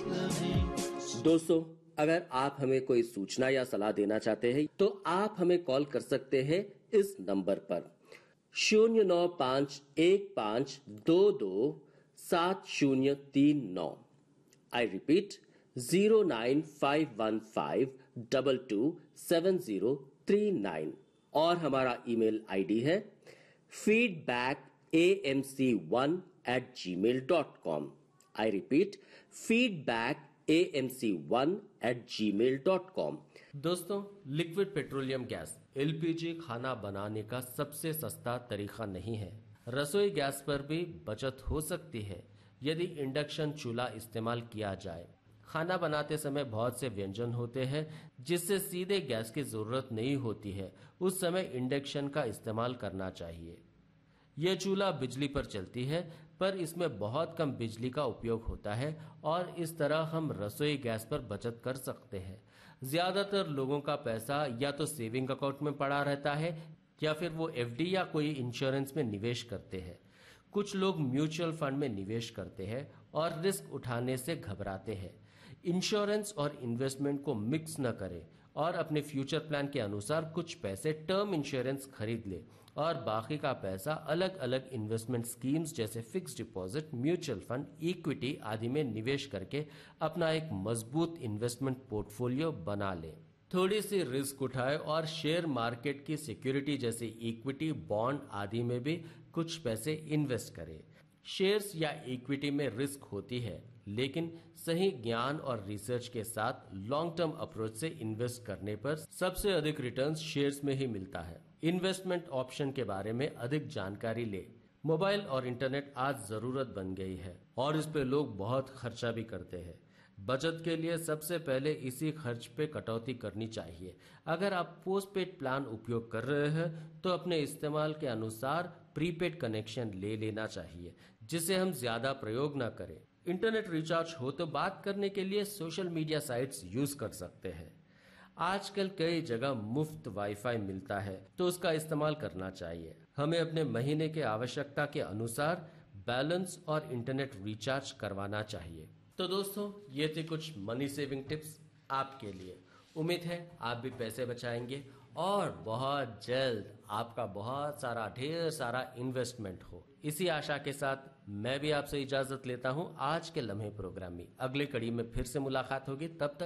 दोस्तों, अगर आप हमें कोई सूचना या सलाह देना चाहते हैं तो आप हमें कॉल कर सकते हैं इस नंबर पर 09515227039। I repeat 09515227039। और हमारा ईमेल आईडी है feedbackAMC1@gmail.com। I repeat feedbackAMC1@gmail.com। दोस्तों, लिक्विड पेट्रोलियम गैस एलपीजी खाना बनाने का सबसे सस्ता तरीका नहीं है। रसोई गैस पर भी बचत हो सकती है यदि इंडक्शन चूल्हा इस्तेमाल किया जाए। खाना बनाते समय बहुत से व्यंजन होते हैं जिससे सीधे गैस की जरूरत नहीं होती है, उस समय इंडक्शन का इस्तेमाल करना चाहिए। यह चूल्हा बिजली पर चलती है, पर इसमें बहुत कम बिजली का उपयोग होता है और इस तरह हम रसोई गैस पर बचत कर सकते हैं। ज्यादातर लोगों का पैसा या तो सेविंग अकाउंट में पड़ा रहता है या फिर वो एफडी या कोई इंश्योरेंस में निवेश करते हैं। कुछ लोग म्यूचुअल फंड में निवेश करते हैं और रिस्क उठाने से घबराते हैं। इंश्योरेंस और इन्वेस्टमेंट को मिक्स न करें और अपने फ्यूचर प्लान के अनुसार कुछ पैसे टर्म इंश्योरेंस खरीद ले और बाकी का पैसा अलग अलग इन्वेस्टमेंट स्कीम्स जैसे fix deposit, mutual fund, equity आदि में निवेश करके अपना एक मजबूत इन्वेस्टमेंट पोर्टफोलियो बना ले। थोड़ी सी रिस्क उठाए और शेयर मार्केट की सिक्योरिटी जैसे इक्विटी, बॉन्ड आदि में भी कुछ पैसे इन्वेस्ट करें। शेयर्स या इक्विटी में रिस्क होती है, लेकिन सही ज्ञान और रिसर्च के साथ लॉन्ग टर्म अप्रोच से इन्वेस्ट करने पर सबसे अधिक रिटर्न्स शेयर्स में ही मिलता है। इन्वेस्टमेंट ऑप्शन के बारे में अधिक जानकारी ले। मोबाइल और इंटरनेट आज जरूरत बन गई है और इस पे लोग बहुत खर्चा भी करते हैं। बचत के लिए सबसे पहले इसी खर्च पे कटौती करनी चाहिए। अगर आप पोस्टपेड प्लान उपयोग कर रहे हैं तो अपने इस्तेमाल के अनुसार प्रीपेड कनेक्शन ले लेना चाहिए जिसे हम ज्यादा प्रयोग न करें। इंटरनेट रिचार्ज हो तो बात करने के लिए सोशल मीडिया साइट्स यूज कर सकते हैं। आजकल कई जगह मुफ्त वाईफाई मिलता है तो उसका इस्तेमाल करना चाहिए। हमें अपने महीने के आवश्यकता के अनुसार बैलेंस और इंटरनेट रिचार्ज करवाना चाहिए। तो दोस्तों, ये थे कुछ मनी सेविंग टिप्स आपके लिए। उम्मीद है आप भी पैसे बचाएंगे और बहुत जल्द आपका बहुत सारा ढेर सारा इन्वेस्टमेंट हो। इसी आशा के साथ मैं भी आपसे इजाजत लेता हूं आज के लम्हे प्रोग्राम में। अगले कड़ी में फिर से मुलाकात होगी, तब तक